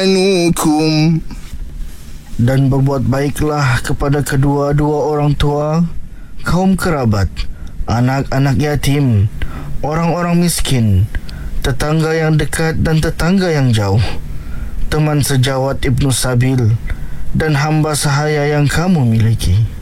ihsanukum, dan berbuat baiklah kepada kedua-dua orang tua, kaum kerabat, anak-anak yatim, orang-orang miskin, tetangga yang dekat dan tetangga yang jauh, teman sejawat Ibnu Sabil, dan hamba sahaya yang kamu miliki.